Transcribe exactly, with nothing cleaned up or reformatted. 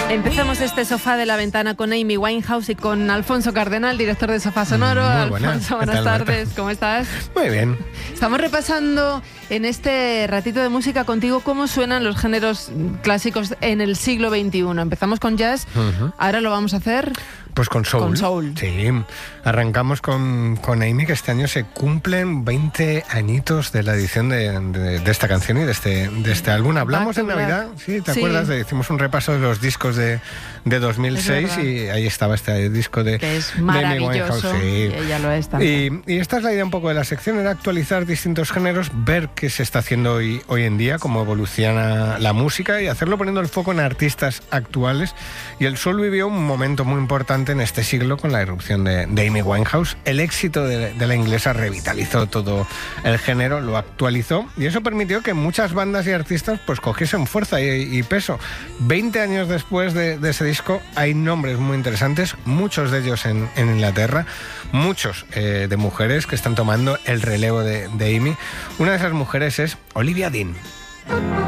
Empezamos este sofá de la ventana con Amy Winehouse y con Alfonso Cardenal, director de Sofá Sonoro. Muy buena. Alfonso, buenas tal, tardes, Marta? ¿cómo estás? Muy bien. Estamos repasando en este ratito de música contigo cómo suenan los géneros clásicos en el siglo veintiuno. Empezamos con jazz, uh-huh. Ahora lo vamos a hacer... Pues con soul. Con soul. Sí, arrancamos con, con Amy, que este año se cumplen veinte añitos de la edición de, de, de esta canción y de este, de este álbum. Hablamos en Navidad, ¿sí? ¿Te sí. acuerdas? De, hicimos un repaso de los discos de, de dos mil seis y ahí estaba este disco de que es maravilloso, sí. Y ella lo es también. Y, y esta es la idea un poco de la sección, era actualizar distintos géneros, ver qué se está haciendo hoy, hoy en día, cómo evoluciona la música y hacerlo poniendo el foco en artistas actuales. Y el soul vivió un momento muy importante en este siglo con la irrupción de, de Amy Winehouse. El éxito de, de la inglesa revitalizó todo el género, lo actualizó y eso permitió que muchas bandas y artistas pues cogiesen fuerza y, y peso. veinte años después de, de ese disco hay nombres muy interesantes, muchos de ellos en, en Inglaterra, muchos eh, de mujeres que están tomando el relevo de, de Amy. Una de esas mujeres es Olivia Dean.